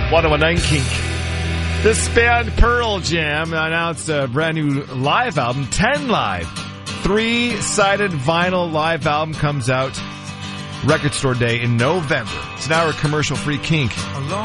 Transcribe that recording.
1019 Kink. This band Pearl Jam announced a brand new live album, 10 Live. 3-sided vinyl live album comes out Record Store Day in November. It's now a commercial-free Kink.